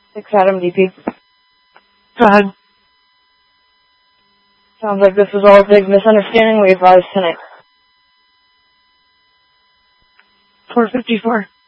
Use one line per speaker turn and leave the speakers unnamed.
6 Adam DP.
Go ahead.
Sounds like this was all a big misunderstanding. We advised tonight.
454.